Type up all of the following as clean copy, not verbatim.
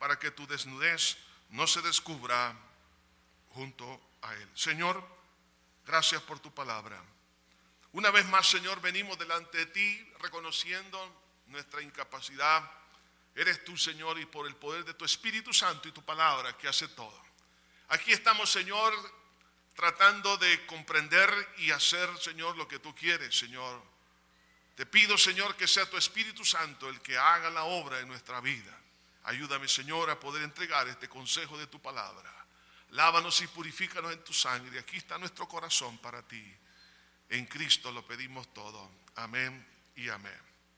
para que tu desnudez no se descubra junto a él. Señor, gracias por tu palabra. Una vez más, Señor, venimos delante de ti reconociendo nuestra incapacidad. Eres tú, Señor, y por el poder de tu Espíritu Santo y tu palabra que hace todo. Aquí estamos, Señor, tratando de comprender y hacer, Señor, lo que tú quieres, Señor. Te pido, Señor, que sea tu Espíritu Santo el que haga la obra en nuestra vida. Ayúdame, Señor, a poder entregar este consejo de tu palabra. Lávanos y purifícanos en tu sangre. Aquí está nuestro corazón para ti. En Cristo lo pedimos todo. Amén y amén.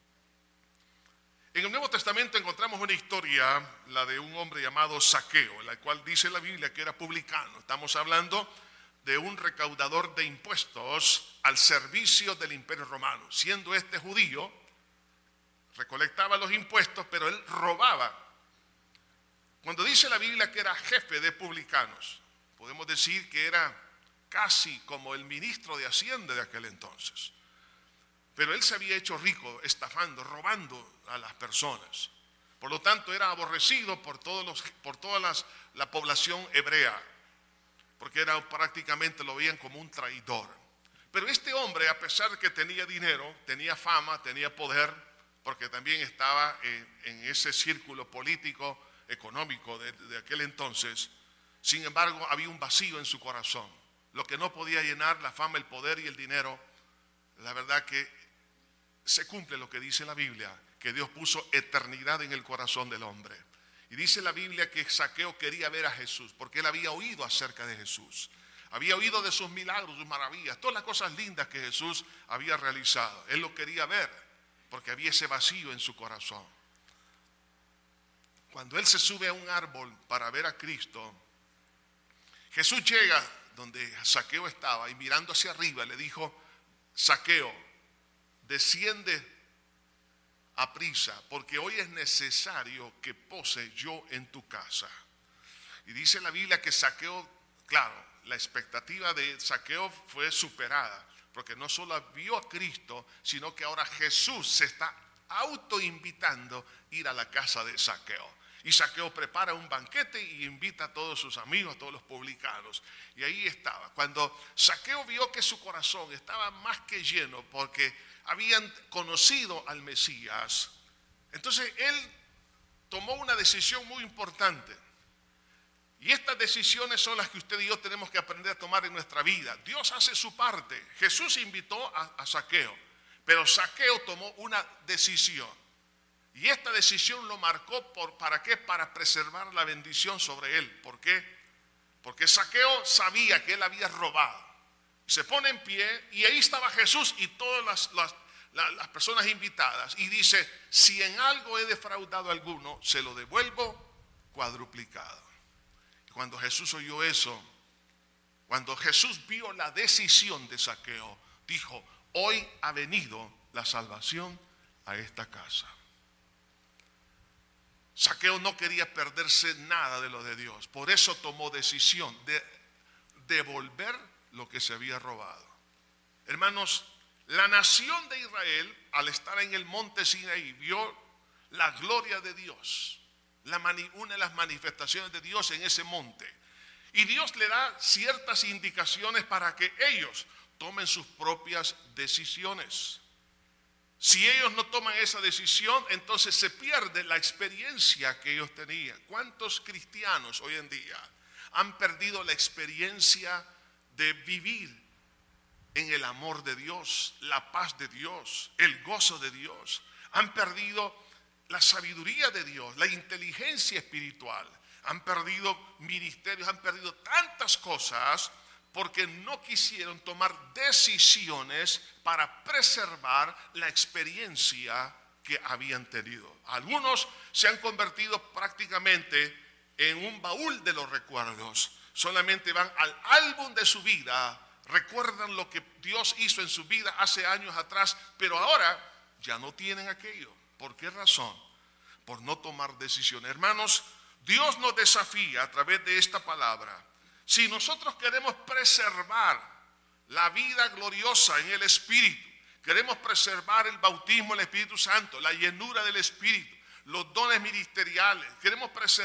En el Nuevo Testamento encontramos una historia, la de un hombre llamado Zaqueo, en la cual dice la Biblia que era publicano. Estamos hablando de un recaudador de impuestos al servicio del Imperio Romano. Siendo este judío, recolectaba los impuestos, pero él robaba. Cuando dice la Biblia que era jefe de publicanos, podemos decir que era casi como el ministro de Hacienda de aquel entonces. Pero él se había hecho rico estafando, robando a las personas. Por lo tanto, era aborrecido por toda la población hebrea, porque prácticamente lo veían como un traidor. Pero este hombre, a pesar de que tenía dinero, tenía fama, tenía poder, porque también estaba en ese círculo político, económico de aquel entonces, sin embargo, había un vacío en su corazón. Lo que no podía llenar, la fama, el poder y el dinero. La verdad que se cumple lo que dice la Biblia, que Dios puso eternidad en el corazón del hombre. Y dice la Biblia que Zaqueo quería ver a Jesús, porque él había oído acerca de Jesús. Había oído de sus milagros, sus maravillas, todas las cosas lindas que Jesús había realizado. Él lo quería ver, porque había ese vacío en su corazón. Cuando él se sube a un árbol para ver a Cristo, Jesús llega donde Zaqueo estaba y mirando hacia arriba le dijo: Zaqueo, desciende a prisa, porque hoy es necesario que pose yo en tu casa. Y dice la Biblia que Zaqueo, claro, la expectativa de Zaqueo fue superada, porque no solo vio a Cristo, sino que ahora Jesús se está autoinvitando a ir a la casa de Zaqueo. Y Zaqueo prepara un banquete y invita a todos sus amigos, a todos los publicanos. Y ahí estaba. Cuando Zaqueo vio que su corazón estaba más que lleno porque habían conocido al Mesías, entonces él tomó una decisión muy importante. Y estas decisiones son las que usted y yo tenemos que aprender a tomar en nuestra vida. Dios hace su parte. Jesús invitó a Zaqueo, pero Zaqueo tomó una decisión. Y esta decisión lo marcó ¿para qué? Para preservar la bendición sobre él. ¿Por qué? Porque Zaqueo sabía que él había robado. Se pone en pie y ahí estaba Jesús y todas las personas invitadas. Y dice: si en algo he defraudado a alguno, se lo devuelvo cuadruplicado. Y cuando Jesús oyó eso, cuando Jesús vio la decisión de Zaqueo, dijo: hoy ha venido la salvación a esta casa. Zaqueo no quería perderse nada de lo de Dios. Por eso tomó decisión de devolver lo que se había robado. Hermanos, la nación de Israel, al estar en el monte Sinaí, vio la gloria de Dios, una de las manifestaciones de Dios en ese monte. Y Dios le da ciertas indicaciones para que ellos tomen sus propias decisiones. Si ellos no toman esa decisión, entonces se pierde la experiencia que ellos tenían. ¿Cuántos cristianos hoy en día han perdido la experiencia de vivir en el amor de Dios, la paz de Dios, el gozo de Dios? Han perdido la sabiduría de Dios, la inteligencia espiritual. Han perdido ministerios, han perdido tantas cosas porque no quisieron tomar decisiones para preservar la experiencia que habían tenido. Algunos se han convertido prácticamente en un baúl de los recuerdos. Solamente van al álbum de su vida, recuerdan lo que Dios hizo en su vida hace años atrás, pero ahora ya no tienen aquello. ¿Por qué razón? Por no tomar decisiones. Hermanos, Dios nos desafía a través de esta palabra. Si nosotros queremos preservar la vida gloriosa en el Espíritu, queremos preservar el bautismo del Espíritu Santo, la llenura del Espíritu, los dones ministeriales, queremos preservar